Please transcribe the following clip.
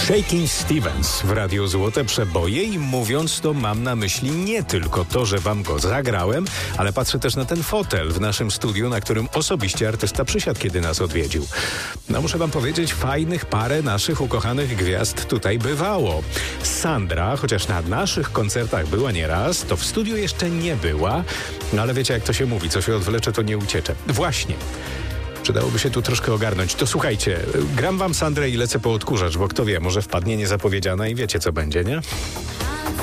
Shakin' Stevens w Radiu Złote Przeboje i mówiąc to mam na myśli nie tylko to, że wam go zagrałem, ale patrzę też na ten fotel w naszym studiu, na którym osobiście artysta przysiadł, kiedy nas odwiedził. No muszę wam powiedzieć, fajnych parę naszych ukochanych gwiazd tutaj bywało. Sandra, chociaż na naszych koncertach była nieraz, to w studiu jeszcze nie była, no ale wiecie jak to się mówi, co się odwlecze, to nie uciecze. Właśnie. Przydałoby się tu troszkę ogarnąć. To słuchajcie, gram wam Sandrę i lecę po odkurzacz, bo kto wie, może wpadnie niezapowiedziana i wiecie co będzie, nie?